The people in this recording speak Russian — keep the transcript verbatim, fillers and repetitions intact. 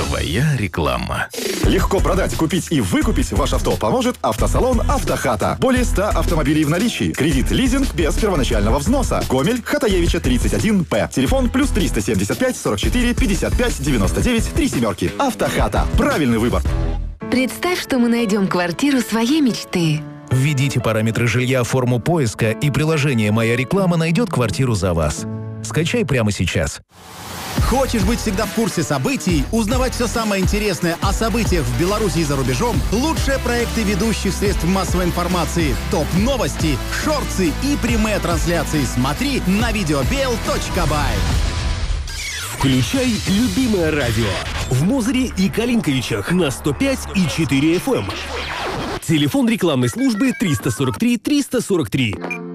Твоя реклама. Легко продать, купить и выкупить ваш авто поможет автосалон «Автохата». Более ста автомобилей в наличии. Кредит, лизинг без первоначального взноса. Гомель, Хатаевича, тридцать один П. Телефон плюс триста семьдесят пять сорок четыре пятьдесят пять девяносто девять три семерки. «Автохата». Правильный выбор. Представь, что мы найдем квартиру своей мечты. Введите параметры жилья в форму поиска, и приложение «Моя реклама» найдет квартиру за вас. Скачай прямо сейчас. Хочешь быть всегда в курсе событий, узнавать все самое интересное о событиях в Беларуси и за рубежом? Лучшие проекты ведущих средств массовой информации, топ-новости, шорты и прямые трансляции смотри на видеобел точка бай. Включай любимое радио в Мозыре и Калинковичах на сто пять и четыре эф эм. Телефон рекламной службы триста сорок три триста сорок три.